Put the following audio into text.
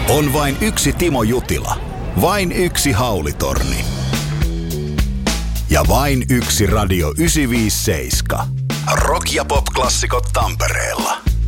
On vain yksi Timo Jutila. Vain yksi Haulitorni. Ja vain yksi Radio 957. Rock- ja pop-klassikot Tampereella.